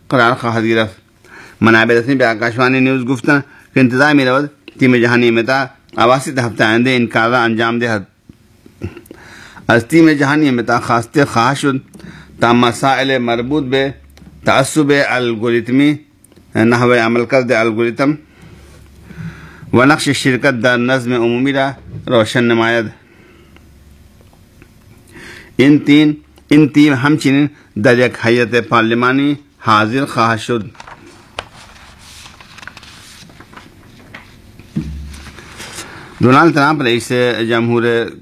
قرار خواہد گرفت. منابع رسمی به آکاشوانی نیوز گفتند که انتظار می‌رود تیم جهانی متا اواسط هفته آینده این کار را انجام دهد. از تیم جهانی متا خواسته خواهد شد تا مسائل مربوط به تعصب الگوریتمی، نحو عملکرد الگوریتم و نقش شرکت در نظم عمومی را روشن نماید. این تیم همچنین در یک هیئت پارلمانی حاضر خواهد شد. ڈونلڈ ٹرمپ رئیس جمہور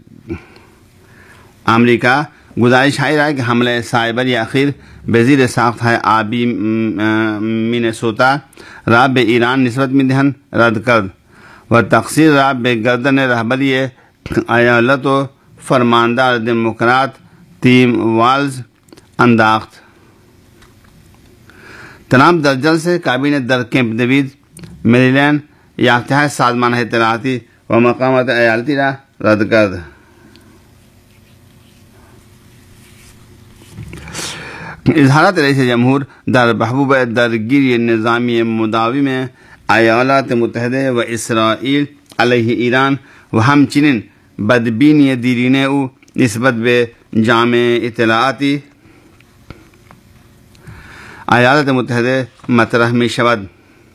امریکہ گزارش ہے کہ حملہ سائبر اخیر وزیر ساخت ہے آبی مینیسوتا را به ایران نسبت میدهند رد کرد و تقصیر را به گردن رهبری ایالت و فرماندار دموکرات تیم والز انداخت. ٹرمپ در جلسه کابینه در کیمپ دیوید مریلینڈ یافتہ سازمان اطلاعاتی و مقامات ایالتی را رد کرد. اظہارات رئیس جمہور در محبوب درگیری نظامی مداوم ایالات متحده و اسرائیل علیه ایران و همچنین بدبینی دیرینه او نسبت به جامعه اطلاعاتی ایالات متحده مطرح می شود.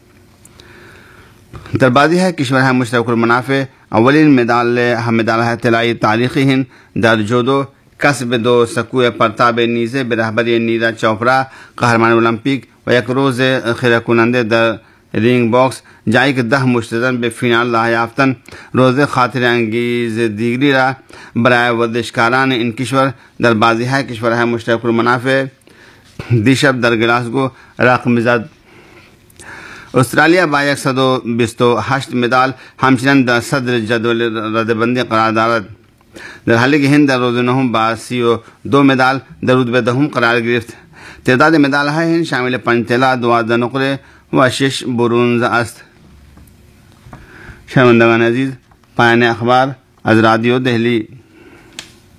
در بازی کشورهای مشترک المنافع اولین مدال اطلاعی تاریخی هند در جودو کسب 2 سکوی پرتاب نیزه به رهبری نیرج چوپرا قهرمان المپیک و یک روز خیره کننده در رینگ باکس جایی که 10 مشتزن به فینال راه یافتند روز خاطر انگیز دیگری را برای ورزشکاران این کشور در بازی‌های کشورهای مشترک المنافع دیشب در گلاسگو رقم زد. استرالیا با 128 مدال همچنان در صدر جدول ردبندی قرار دارد، در حالی که هند در روز نهم با 32 مدال در رتبه دهم قرار گرفت. تعداد مدال‌های هند شامل 5 طلا، 12 نقره و 6 برنز است. شنوندگان عزیز، پایان اخبار از رادیو دهلی.